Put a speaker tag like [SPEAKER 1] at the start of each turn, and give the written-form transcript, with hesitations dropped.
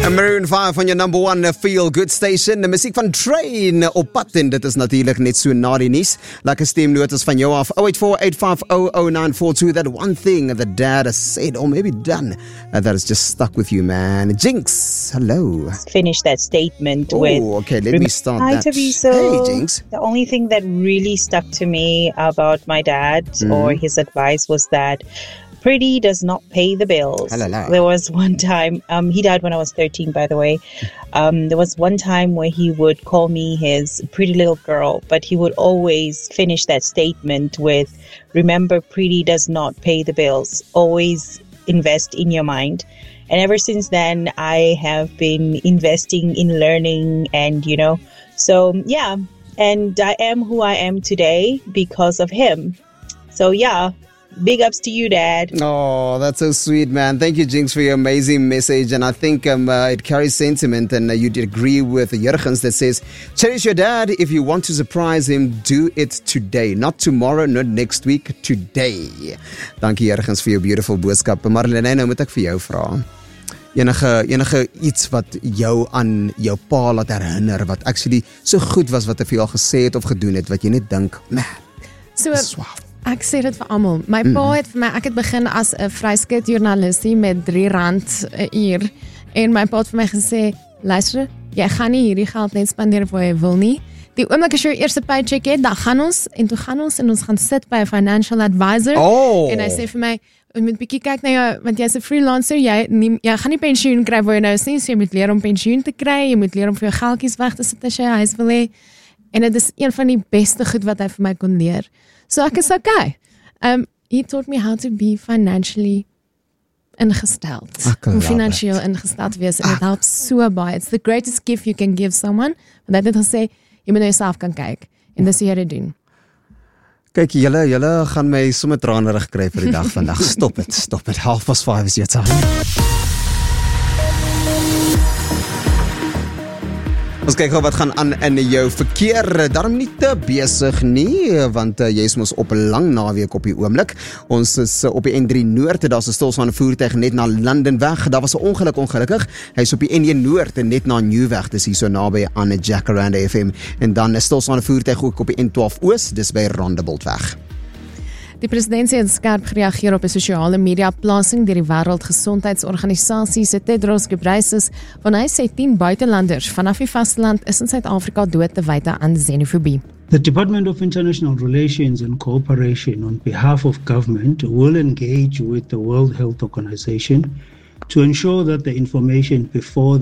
[SPEAKER 1] Maroon 5 on your number one feel good station. De muziek van Train op pad en dit is natuurlijk net so na die nuus. Lekker stemnotas van jou af. 084-850-0942. That one thing that dad has said or maybe done that has just stuck with you, man. Jinx, hello.
[SPEAKER 2] Finish that statement with...
[SPEAKER 1] okay, let me start
[SPEAKER 2] Hi,
[SPEAKER 1] that.
[SPEAKER 2] Tabiso.
[SPEAKER 1] Hey, Jinx.
[SPEAKER 2] The only thing that really stuck to me about my dad or his advice was that Pretty does not pay the bills.
[SPEAKER 1] Hello.
[SPEAKER 2] There was one time, he died when I was 13, by the way. There was one time where he would call me his pretty little girl, but he would always finish that statement with, remember, Pretty does not pay the bills. Always invest in your mind. And ever since then, I have been investing in learning and, so yeah. And I am who I am today because of him. So yeah. Big ups to you, Dad.
[SPEAKER 1] Oh, that's so sweet, man. Thank you, Jinx, for your amazing message. And I think it carries sentiment. And you did agree with Jurgens that says, cherish your dad. If you want to surprise him, do it today. Not tomorrow, not next week, today. Dankie, Jurgens, vir jou beautiful boodskap. Marlene, nou moet ek vir jou vra. Enige iets wat jou aan jou pa laat herinner, wat actually so goed was wat hy vir jou al gesê het of gedoen het, wat jy net dink, man, swaaf.
[SPEAKER 3] Ek sê dit vir almal. My pa het vir my, ek het begin as 'n vryskut journalistie met R3 'n uur en my pa het vir my gesê, luister, jy gaan nie hierdie geld net spandeer waar jy wil nie. Die oomblik as jy jou eerste paycheck het, dan gaan ons gaan sit by 'n financial advisor en hy sê vir my, jy moet bietjie kyk na jou, want jy's 'n freelancer, jy gaan nie pensioen kry waar jy nou is nie, so jy moet leer om pensioen te kry, jy moet leer om vir jou geldjies weg te sit as jy 'n huis wil hê. En dit is een van die beste goed wat hy vir my kon leer. So ek is okay. He taught me how to be financially ingesteld. Om finansieel ingesteld te wees. En it helps so baie. It's the greatest gift you can give someone. Want hy het gesê, jy moet na jouself kan kyk. En dis wat jy doen.
[SPEAKER 1] Kyk, julle gaan my sommer tranerig kry vir die dag vandag. Stop het. 5:30 is jou tyd. Ons kyk gou wat gaan aan in jou verkeer. Daarom nie te besig nie, want jy is mos op 'n lang naweek op die oomblik. Ons is op die N3 Noord, daar's 'n stilstaande voertuig net na Landenweg. Daar was 'n ongeluk ongelukkig. Hy's op die N1 Noord net na Nieuwweg, dis hier so naby aan 'n Jacaranda FM. En dan 'n stilstaande voertuig ook op die N12 Oos, dis by Rondebultweg.
[SPEAKER 3] Die president het skerp gereageer op 'n sosiale media plasing deur die Wêreldgesondheidsorganisasie se Tedros Ghebreyesus, want hy sê 10 buitelanders vanaf die vasteland is in Suid-Afrika dood te wyte aan xenofobie.
[SPEAKER 4] The Department of International Relations and Cooperation on behalf of government will engage with the World Health Organization to ensure that the information before